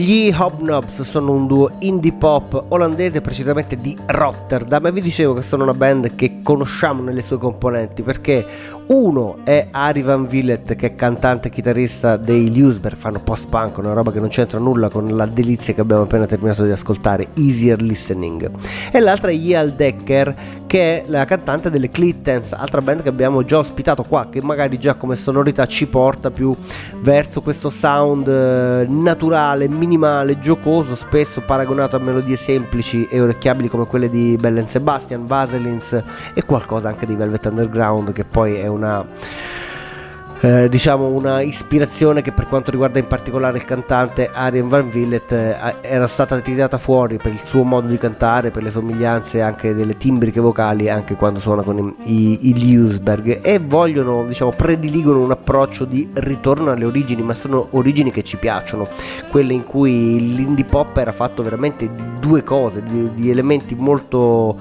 Gli Hobnobs sono un duo indie pop olandese, precisamente di Rotterdam, e vi dicevo che sono una band che conosciamo nelle sue componenti, perché uno è Arie van Villet, che è cantante e chitarrista dei Ljusberg, fanno post-punk, una roba che non c'entra nulla con la delizia che abbiamo appena terminato di ascoltare, Easier Listening, e l'altra è Yael Decker, che è la cantante delle Clittens, altra band che abbiamo già ospitato qua, che magari già come sonorità ci porta più verso questo sound naturale, minimale, giocoso, spesso paragonato a melodie semplici e orecchiabili come quelle di Belle Sebastian, Vaselines e qualcosa anche di Velvet Underground, che poi è diciamo una ispirazione che per quanto riguarda in particolare il cantante Arjen van Villet era stata tirata fuori per il suo modo di cantare, per le somiglianze anche delle timbriche vocali anche quando suona con i Ljusberg, e vogliono, diciamo, prediligono un approccio di ritorno alle origini, ma sono origini che ci piacciono, quelle in cui l'indie pop era fatto veramente di due cose, di elementi molto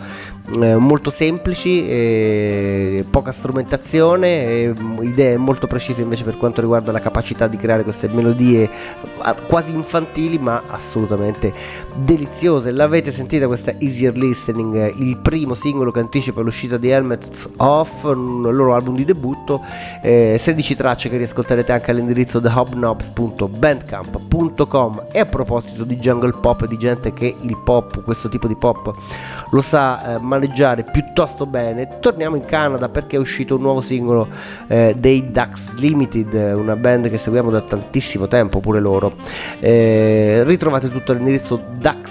semplici, poca strumentazione, idee molto precise invece per quanto riguarda la capacità di creare queste melodie quasi infantili ma assolutamente deliziose. L'avete sentita questa Easier Listening, il primo singolo che anticipa l'uscita di Helmets Off, il loro album di debutto, 16 tracce che riascolterete anche all'indirizzo thehobnobs.bandcamp.com. E a proposito di jungle pop e di gente che il pop, questo tipo di pop, lo sa maneggiare piuttosto bene, torniamo in Canada perché è uscito un nuovo singolo dei Ducks Limited, una band che seguiamo da tantissimo tempo pure loro. Ritrovate tutto all'indirizzo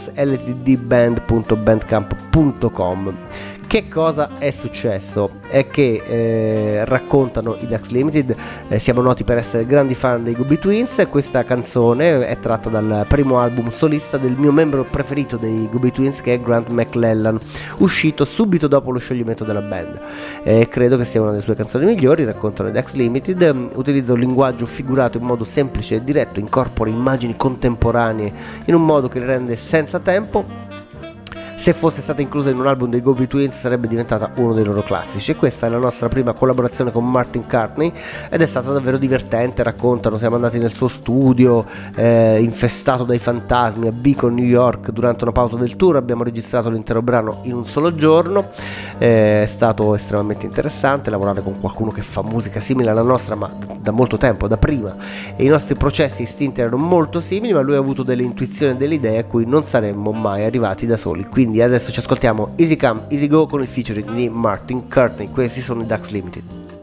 ducksltdband.bandcamp.com. Che cosa è successo? È che raccontano i Ducks Limited, siamo noti per essere grandi fan dei Gooby Twins, e questa canzone è tratta dal primo album solista del mio membro preferito dei Gooby Twins, che è Grant McLellan, uscito subito dopo lo scioglimento della band. Credo che sia una delle sue canzoni migliori. Raccontano i Ducks Limited, utilizza un linguaggio figurato in modo semplice e diretto, incorpora immagini contemporanee in un modo che le rende senza tempo. Se fosse stata inclusa in un album dei Gooby Twins sarebbe diventata uno dei loro classici, e questa è la nostra prima collaborazione con Martin Cartney ed è stata davvero divertente. Raccontano, siamo andati nel suo studio infestato dai fantasmi a Beacon, New York, durante una pausa del tour, abbiamo registrato l'intero brano in un solo giorno, è stato estremamente interessante lavorare con qualcuno che fa musica simile alla nostra ma da molto tempo, da prima, e i nostri processi e istinti erano molto simili, ma lui ha avuto delle intuizioni e delle idee a cui non saremmo mai arrivati da soli. Quindi adesso ci ascoltiamo Easy Come Easy Go con il featuring di Martin Cartney. Questi sono i Ducks Limited.